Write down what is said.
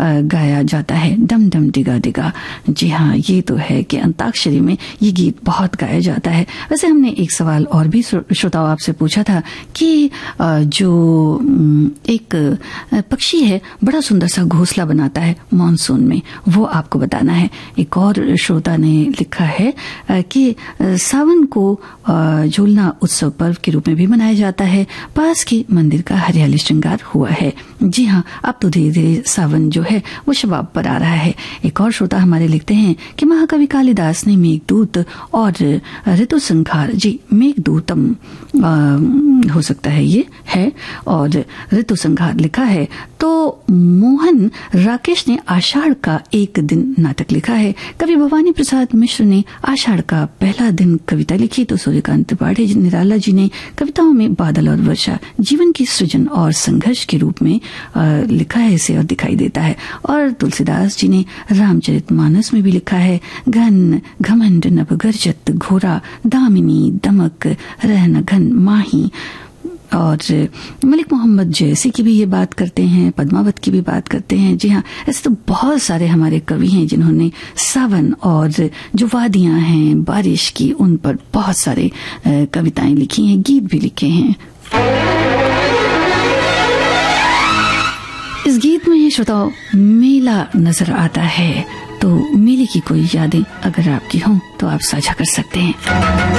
गाया जाता है, डम डम डिगा डिगा। जी हाँ, ये तो है कि अंताक्षरी में ये गीत बहुत गाया जाता है। वैसे हमने एक सवाल और भी श्रोताओं आपसे पूछा था कि जो एक पक्षी है बड़ा सुंदर सा घोंसला बनाता है मानसून में, वो आपको बताना है। एक और श्रोता ने लिखा है कि सावन को झूलना उत्सव पर्व के रूप में भी मनाया जाता है, पास के मंदिर का हरियाली श्रृंगार हुआ है। जी हाँ, अब तो धीरे धीरे सावन जो है वो शबाब पर आ रहा है। एक और श्रोता हमारे लिखते हैं कि महाकवि कालिदास ने मेघदूत और ऋतु संहार, जी मेघदूतम हो सकता है ये है, और ऋतु संहार लिखा है। तो मोहन राकेश ने आषाढ़ का एक दिन नाटक लिखा है। कवि भवानी प्रसाद मिश्र ने आषाढ़ का पहला दिन कविता लिखी। तो सूर्यकांत त्रिपाठी निराला जी ने कविताओं में बादल और वर्षा जीवन की सृजन और संघर्ष के रूप में लिखा है इसे और दिखाई देता है। और तुलसीदास जी ने रामचरितमानस में भी लिखा है, घन घमंड नभ गर्जत घोरा दामिनी दमक रहन घन माही। और मलिक मोहम्मद जैसी की भी ये बात करते हैं, पद्मावत की भी बात करते हैं। जी हाँ, ऐसे तो बहुत सारे हमारे कवि हैं जिन्होंने सावन और जो वादियां हैं बारिश की, उन पर बहुत सारे कविताएं लिखी हैं, गीत भी लिखे हैं। इस गीत में श्रोताओं मेला नजर आता है, तो मेले की कोई यादें अगर आपकी हों तो आप साझा कर सकते हैं।